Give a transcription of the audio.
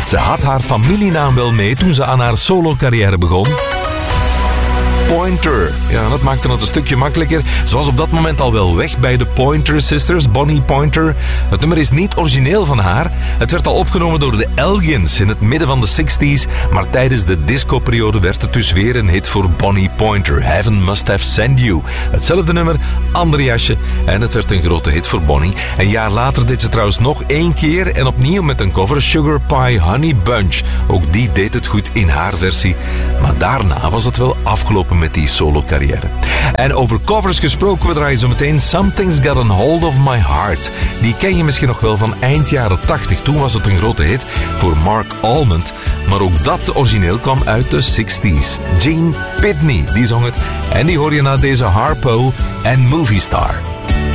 Ze had haar familienaam wel mee toen ze aan haar solo-carrière begon. Pointer. Ja, dat maakte het een stukje makkelijker. Ze was op dat moment al wel weg bij de Pointer Sisters, Bonnie Pointer. Het nummer is niet origineel van haar. Het werd al opgenomen door de Elgins in het midden van de 60s, maar tijdens de disco-periode werd het dus weer een hit voor Bonnie Pointer. Heaven Must Have Sent You. Hetzelfde nummer, ander jasje en het werd een grote hit voor Bonnie. Een jaar later deed ze trouwens nog 1 keer en opnieuw met een cover, Sugar Pie Honey Bunch. Ook die deed het goed in haar versie. Maar daarna was het wel afgelopen met die solo-carrière. En over covers gesproken, we draaien zo meteen Something's Got a Hold of My Heart. Die ken je misschien nog wel van eind jaren 80. Toen was het een grote hit voor Mark Almond. Maar ook dat origineel kwam uit de 60s. Gene Pitney, die zong het. En die hoor je na deze Harpo en Movie Star.